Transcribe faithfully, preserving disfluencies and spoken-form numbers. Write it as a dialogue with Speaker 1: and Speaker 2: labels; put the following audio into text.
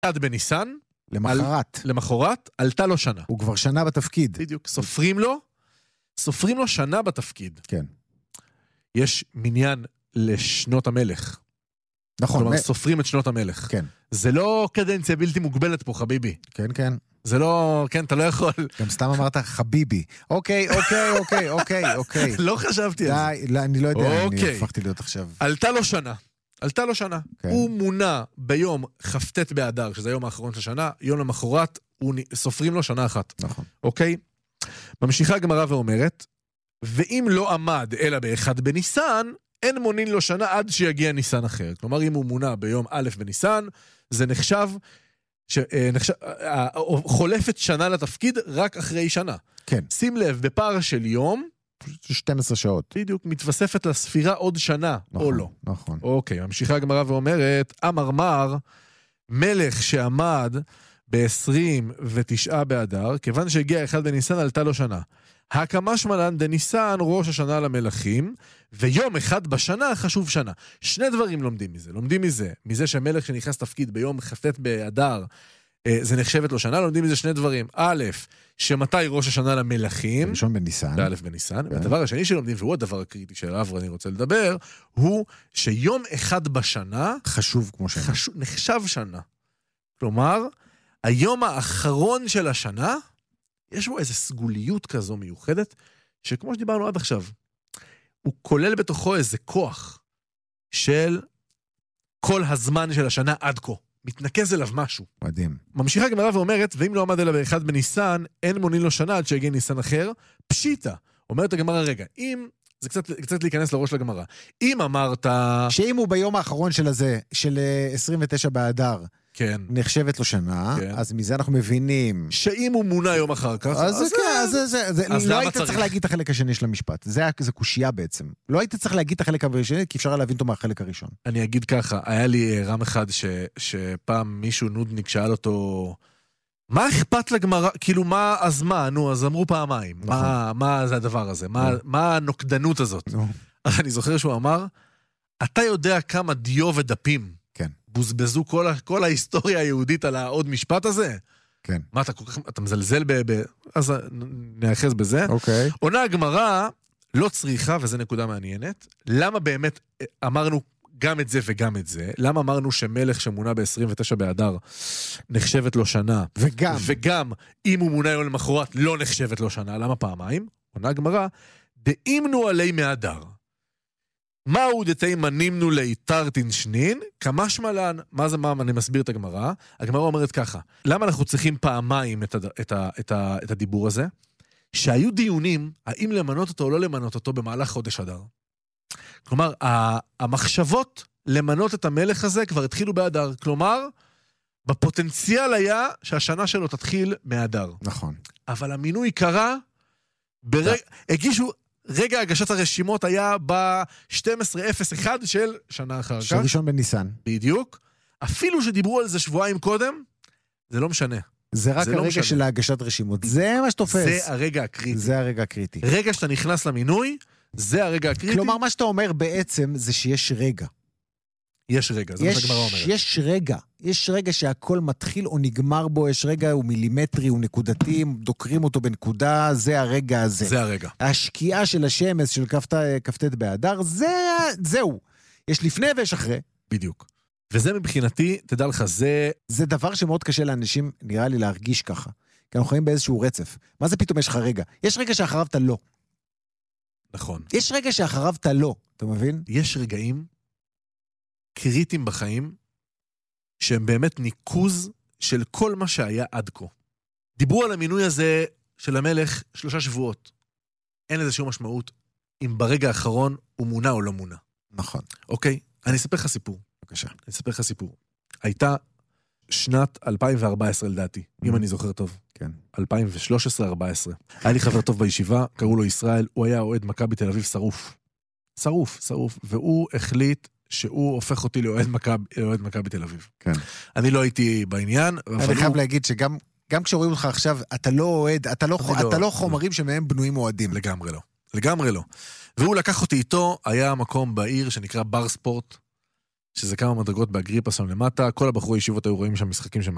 Speaker 1: עד בניסן,
Speaker 2: למחרת.
Speaker 1: על, למחרת, עלתה לו שנה.
Speaker 2: הוא כבר שנה בתפקיד.
Speaker 1: בדיוק, סופרים לו, סופרים לו שנה בתפקיד.
Speaker 2: כן.
Speaker 1: יש מניין לשנות המלך.
Speaker 2: נכון.
Speaker 1: כלומר, מ... סופרים את שנות המלך.
Speaker 2: כן.
Speaker 1: זה לא קדנציה בלתי מוגבלת פה, חביבי.
Speaker 2: כן, כן.
Speaker 1: זה לא, כן, אתה לא יכול.
Speaker 2: גם סתם אמרת חביבי. אוקיי, אוקיי, אוקיי, אוקיי, אוקיי.
Speaker 1: לא חשבתי על זה.
Speaker 2: די, לא, אני לא יודע,
Speaker 1: אוקיי.
Speaker 2: אני הפכתי להיות עכשיו.
Speaker 1: עלתה לו שנה. עלתה לו שנה.
Speaker 2: כן.
Speaker 1: הוא מונה ביום כ"ט באדר, שזה היום האחרון של השנה, יום למחרת, הוא... סופרים לו שנה אחת.
Speaker 2: נכון.
Speaker 1: אוקיי? ממשיכה הגמרא ואומרת, ואם לא עמד אלא באחד בניסן, אין מונין לו שנה עד שיגיע ניסן אחר. כלומר, אם הוא מונה ביום א' בניסן, זה נחשב, ש... נחשב... חולפת שנה לתפקיד רק אחרי שנה.
Speaker 2: כן.
Speaker 1: שים לב, בפער של יום,
Speaker 2: שתים עשרה שעות.
Speaker 1: בדיוק, מתווספת לספירה עוד שנה,
Speaker 2: נכון,
Speaker 1: או לא.
Speaker 2: נכון.
Speaker 1: אוקיי, ממשיכה הגמרא ואומרת, אמר מר, מלך שעמד ב-עשרים ותשעה באדר, כיוון שהגיע אחד בניסן, עלתה לו שנה. הקמה שמלן דניסן, ראש השנה למלכים, ויום אחד בשנה חשוב שנה. שני דברים לומדים מזה. לומדים מזה, מזה שהמלך שנכנס תפקיד ביום כ"ט באדר, זה נחשבת לו שנה, לומדים מזה שני דברים. א', שמתי ראש השנה למלכים,
Speaker 2: ראשון בניסן.
Speaker 1: באלף בניסן. והדבר השני שלומדים, והוא הדבר הקריטי שעליו אני רוצה לדבר, הוא שיום אחד בשנה,
Speaker 2: חשוב כמו שנה.
Speaker 1: חשוב, נחשב שנה. כלומר, היום האחרון של השנה, יש בו איזו סגוליות כזו מיוחדת, שכמו שדיברנו עד עכשיו, הוא כולל בתוכו איזה כוח של כל הזמן של השנה עד כה. מתנקז אליו משהו.
Speaker 2: מדהים.
Speaker 1: ממשיכה הגמרא ואומרת, ואם לא עמד אלא באחד בניסן, אין מונין לו שנה עד שיגיע ניסן אחר, פשיטה. אומרת הגמרא, רגע, אם, זה קצת, קצת להיכנס לראש לגמרא, אם אמרת...
Speaker 2: שאם הוא ביום האחרון של הזה, של עשרים ותשע באדר,
Speaker 1: כן.
Speaker 2: נחשבת לו שנה,
Speaker 1: כן.
Speaker 2: אז מזה אנחנו מבינים...
Speaker 1: שאם הוא מונה יום אחר כך,
Speaker 2: אז זה כן, אז זה, זה, זה,
Speaker 1: אז
Speaker 2: לא היית צריך להגיד את החלק השני של המשפט. זה, זה קושייה בעצם. לא היית צריך להגיד את החלק השני, כי אפשר להבין אותו מהחלק הראשון.
Speaker 1: אני אגיד ככה, היה לי רם אחד ש, שפעם מישהו נודניק שאל אותו, מה אכפת לגמרא, כאילו מה, אז מה, נו, אז אמרו פעמיים, נכון. מה, מה זה הדבר הזה, מה, מה הנוקדנות הזאת? נו. אז אני זוכר שהוא אמר, אתה יודע כמה דיו ודפים,
Speaker 2: כן.
Speaker 1: בוזבזו כל, כל ההיסטוריה היהודית על העוד משפט הזה?
Speaker 2: כן.
Speaker 1: מה, אתה כל כך, אתה מזלזל ב... ב אז נאחז בזה.
Speaker 2: אוקיי.
Speaker 1: עונה הגמרא לא צריכה, וזה נקודה מעניינת, למה באמת אמרנו גם את זה וגם את זה? למה אמרנו שמלך שמונה ב-עשרים ותשע באדר נחשבת לו שנה?
Speaker 2: וגם.
Speaker 1: וגם, אם הוא מונה יום למחרת, לא נחשבת לו שנה. למה פעמיים? עונה הגמרא, דאימנו עלי מאדר. מהו דתי מנימנו לאיתרתין שנין? כמה שמלן, מה זה מה? אני מסביר את הגמרא. הגמרא אומרת ככה, למה אנחנו צריכים פעמיים את, הד... את, ה... את, ה... את הדיבור הזה? שהיו דיונים, האם למנות אותו או לא למנות אותו במהלך חודש אדר. כלומר, המחשבות למנות את המלך הזה כבר התחילו באדר. כלומר, בפוטנציאל היה שהשנה שלו תתחיל מאדר.
Speaker 2: נכון.
Speaker 1: אבל המינוי קרה, ברג... הגישו... רגע הגשת הרשימות היה ב-שתים עשרה אפס אחת של שנה אחר כך.
Speaker 2: של ראשון בניסן.
Speaker 1: בדיוק. אפילו שדיברו על זה שבועיים קודם, זה לא משנה.
Speaker 2: זה רק
Speaker 1: זה
Speaker 2: הרגע
Speaker 1: לא משנה.
Speaker 2: של ההגשת רשימות. זה מה שתופס.
Speaker 1: זה הרגע הקריטי.
Speaker 2: זה הרגע הקריטי.
Speaker 1: רגע שאתה נכנס למינוי, זה הרגע הקריטי.
Speaker 2: כלומר, מה שאתה אומר בעצם זה שיש רגע.
Speaker 1: יש רגע, זה מה שהגמרא אומרת.
Speaker 2: יש רגע. יש רגע שהכל מתחיל או נגמר בו, יש רגע, הוא מילימטרי, הוא נקודתי, דוקרים אותו בנקודה, זה הרגע הזה.
Speaker 1: זה הרגע.
Speaker 2: השקיעה של השמש של כ"ט באדר, זה, זהו. יש לפני ויש אחרי.
Speaker 1: בדיוק. וזה מבחינתי, תדע לך, זה...
Speaker 2: זה דבר שמאוד קשה לאנשים, נראה לי, להרגיש ככה. כי אנחנו חיים באיזשהו רצף. מה זה פתאום יש לך רגע? יש רגע שאחריו אתה לא.
Speaker 1: נכון.
Speaker 2: יש רגע שאחריו אתה לא, אתה מבין?
Speaker 1: יש רגעים קריטיים בחיים, שהם באמת ניקוז של כל מה שהיה עד כה. דיברו על המינוי הזה של המלך שלושה שבועות. אין לזה שום משמעות אם ברגע האחרון הוא מונה או לא מונה.
Speaker 2: נכון.
Speaker 1: אוקיי? אני אספר לך סיפור.
Speaker 2: בבקשה.
Speaker 1: אני אספר לך סיפור. הייתה שנת אלפיים וארבע עשרה לדעתי, אם אני זוכר טוב.
Speaker 2: כן.
Speaker 1: אלפיים ושלוש עשרה ארבע עשרה. היה לי חבר טוב בישיבה, קראו לו ישראל, הוא היה אוהד מכבי תל אביב שרוף. שרוף, שרוף. והוא החליט שהוא הופך אותי לאוהד מכבי, לאוהד מכבי תל אביב.
Speaker 2: כן.
Speaker 1: אני לא הייתי בעניין,
Speaker 2: אבל אני חייב להגיד שגם גם כשרואים אותך עכשיו, אתה לא אוהד, אתה לא, אתה לא חומרים שמהם בנויים אוהדים.
Speaker 1: לגמרי לא. לגמרי לא. והוא לקח אותי איתו, היה מקום בעיר שנקרא בר ספורט, שזה כמה מדרגות באגריפה שם למטה, כל הבחורי ישיבות היו רואים שם משחקים שם